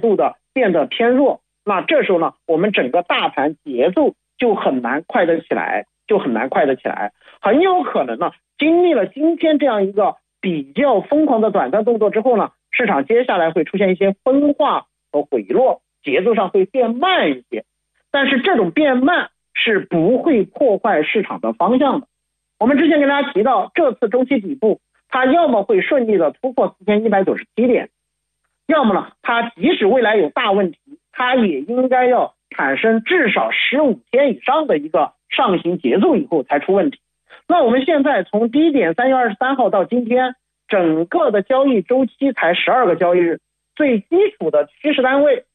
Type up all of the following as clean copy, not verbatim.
度的变得偏弱，那这时候呢，我们整个大盘节奏就很难快得起来，很有可能呢，经历了今天这样一个比较疯狂的短暂动作之后呢，市场接下来会出现一些分化和回落，节奏上会变慢一些，但是这种变慢是不会破坏市场的方向的。我们之前跟大家提到，这次中期底部它要么会顺利的突破4197点，要么呢，它即使未来有大问题，它也应该要产生至少15天以上的一个上行节奏以后才出问题。那我们现在从低点3月23号到今天，整个的交易周期才12个交易日，最基础的趋势单位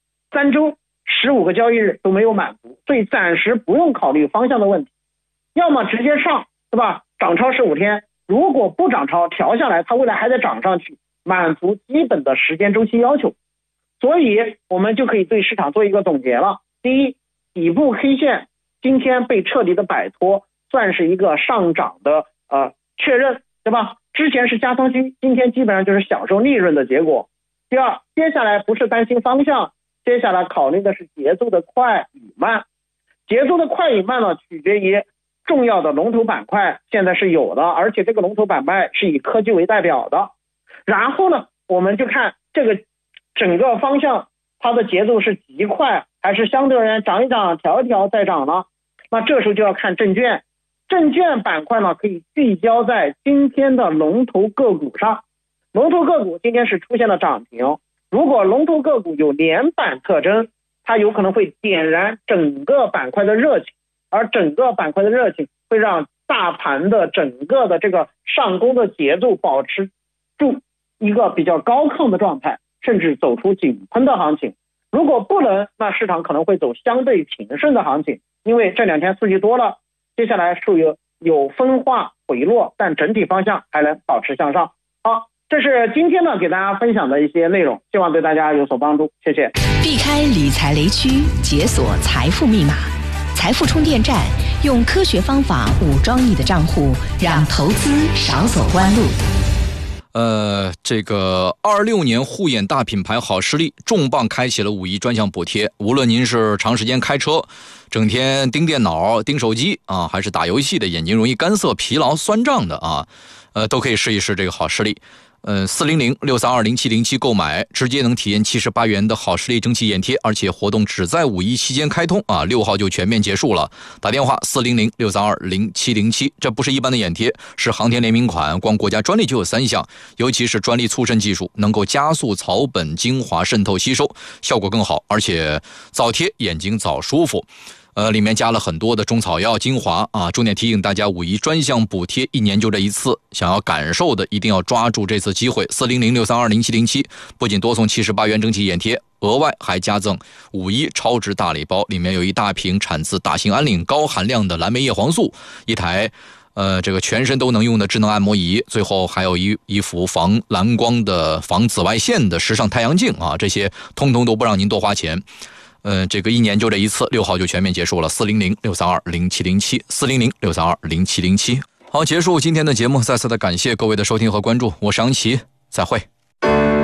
3周15个交易日都没有满足，所以暂时不用考虑方向的问题，要么直接上，对吧？涨超15天，如果不涨超调下来，它未来还得涨上去，满足基本的时间周期要求。所以我们就可以对市场做一个总结了。第一，底部 K 线今天被彻底的摆脱，算是一个上涨的确认，对吧？之前是加仓区，今天基本上就是享受利润的结果。第二，接下来不是担心方向，接下来考虑的是节奏的快与慢。节奏的快与慢呢，取决于重要的龙头板块现在是有的，而且这个龙头板块是以科技为代表的。然后呢，我们就看这个整个方向它的节奏是极快还是相对而言涨一涨调一调再涨呢？那这时候就要看证券板块呢，可以聚焦在今天的龙头个股上。龙头个股今天是出现了涨停，如果龙头个股有连板特征，它有可能会点燃整个板块的热情，而整个板块的热情会让大盘的整个的这个上攻的节奏保持住一个比较高亢的状态，甚至走出井喷的行情。如果不能，那市场可能会走相对平顺的行情，因为这2天数据多了，接下来属于有分化回落，但整体方向还能保持向上。好，这是今天呢给大家分享的一些内容，希望对大家有所帮助，谢谢。 避开理财雷区，解锁财富密码，财富充电站，用科学方法武装你的账户，让投资少走弯路。 这个26年护眼大品牌好视力重磅开启了5.1专项补贴，无论您是长时间开车，整天盯电脑盯手机啊，还是打游戏的，眼睛容易干涩疲劳酸胀的啊，都可以试一试这个好视力。400-632-0707购买，直接能体验78元的好视力蒸汽眼贴，而且活动只在5.1期间开通啊，6号就全面结束了。打电话400-632-0707，这不是一般的眼贴，是航天联名款，光国家专利就有3项，尤其是专利促渗技术，能够加速草本精华渗透吸收，效果更好，而且早贴眼睛早舒服。里面加了很多的中草药精华啊，重点提醒大家5.1专项补贴1年就这一次，想要感受的一定要抓住这次机会。400-632-0707不仅多送78元蒸汽眼贴，额外还加赠5.1超值大礼包，里面有一大瓶产自大兴安岭高含量的蓝莓叶黄素，一台这个全身都能用的智能按摩仪，最后还有一幅防蓝光的防紫外线的时尚太阳镜啊，这些通通都不让您多花钱。这个1年就这一次，6号就全面结束了。400-632-0707 400-632-0707。好，结束今天的节目，再次的感谢各位的收听和关注，我是杨奇，再会。